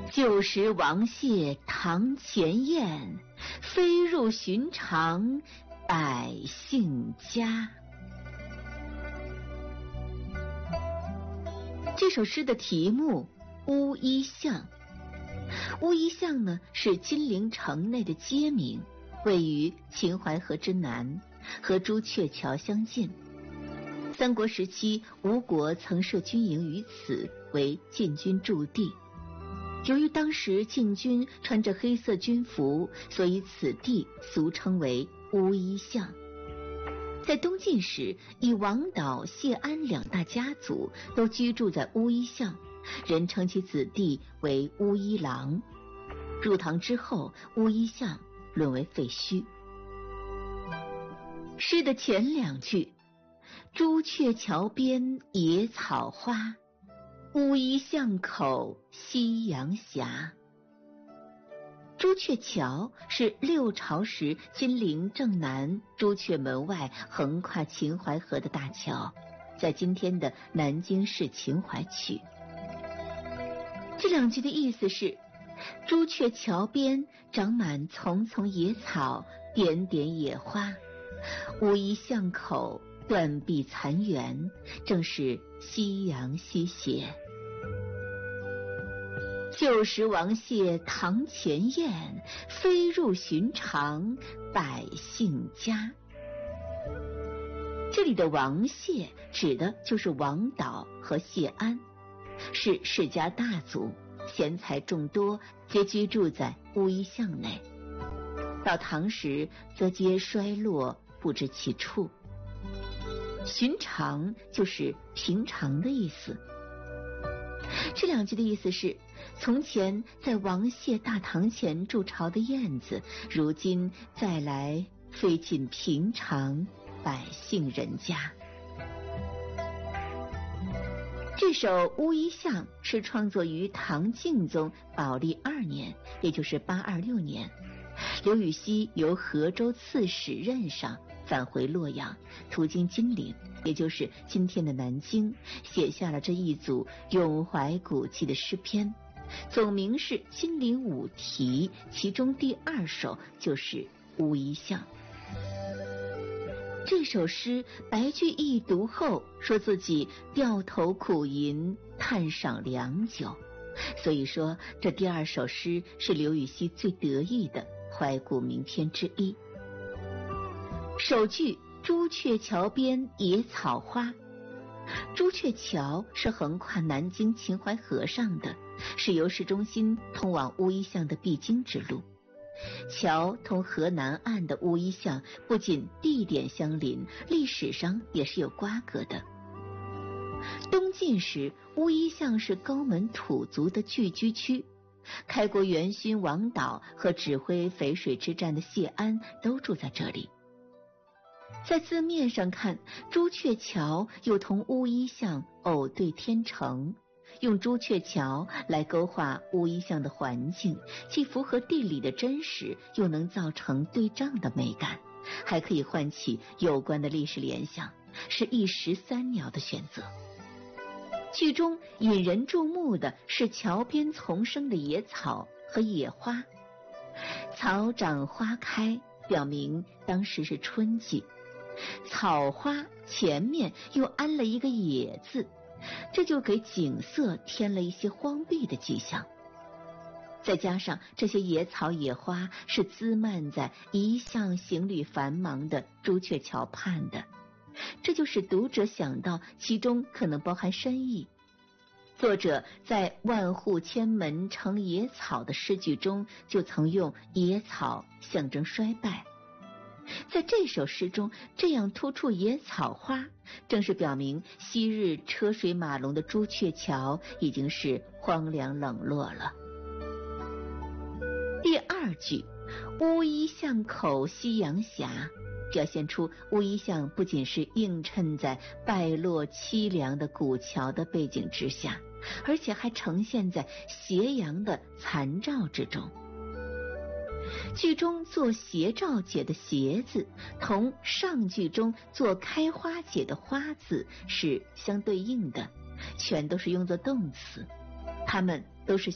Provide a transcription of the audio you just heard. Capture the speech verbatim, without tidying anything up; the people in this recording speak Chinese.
旧时王谢堂前燕，飞入寻常百姓家。这首诗的题目乌衣巷。乌衣巷呢是金陵城内的街名，位于秦淮河之南，和朱雀桥相近。三国时期，吴国曾设军营于此，为禁军驻地。由于当时禁军穿着黑色军服，所以此地俗称为乌衣巷。在东晋时，以王导、谢安两大家族都居住在乌衣巷，人称其子弟为乌衣郎。入唐之后，乌衣巷沦为废墟。诗的前两句：朱雀桥边野草花，乌衣巷口夕阳斜。朱雀桥是六朝时金陵正南朱雀门外横跨秦淮河的大桥，在今天的南京市秦淮区。这两句的意思是，朱雀桥边长满丛丛野草，点点野花，乌衣巷口断壁残垣，正是夕阳西斜。旧时王谢堂前燕，飞入寻常百姓家。这里的王谢指的就是王导和谢安，是世家大族，贤才众多，皆居住在乌衣巷内。到唐时则皆衰落，不知其处。寻常就是平常的意思。这两句的意思是，从前在王谢大堂前筑巢的燕子，如今再来飞进平常百姓人家。这首《乌衣巷》是创作于唐敬宗宝历二年，也就是八二六年。刘禹锡由河州刺史任上返回洛阳，途经金陵，也就是今天的南京，写下了这一组咏怀古迹的诗篇，总名是《金陵五题》，其中第二首就是《乌衣巷》。这首诗白居易读后说自己掉头苦吟，叹赏良久，所以说这第二首诗是刘禹锡最得意的怀古名篇之一。首句朱雀桥边野草花，朱雀桥是横跨南京秦淮河上的，是由市中心通往乌衣巷的必经之路。桥同河南岸的乌衣巷不仅地点相邻，历史上也是有瓜葛的。东晋时，乌衣巷是高门土族的聚居区，开国元勋王导和指挥淝水之战的谢安都住在这里。在字面上看，朱雀桥又同乌衣巷偶对天成，用朱雀桥来勾画乌衣巷的环境，既符合地理的真实，又能造成对仗的美感，还可以唤起有关的历史联想，是一石三鸟的选择。剧中引人注目的是桥边丛生的野草和野花，草长花开，表明当时是春季，草花前面又安了一个野字，这就给景色添了一些荒僻的迹象。再加上这些野草野花是滋漫在一向行旅繁忙的朱雀桥畔的，这就使读者想到其中可能包含深意。作者在万户千门成野草的诗句中，就曾用野草象征衰败。在这首诗中，这样突出野草花，正是表明昔日车水马龙的朱雀桥已经是荒凉冷落了。第二句乌衣巷口夕阳斜，表现出乌衣巷不仅是映衬在败落凄凉的古桥的背景之下，而且还呈现在斜阳的残照之中。句中做斜照解的斜字，同上句中做开花解的花字是相对应的，全都是用作动词，它们都是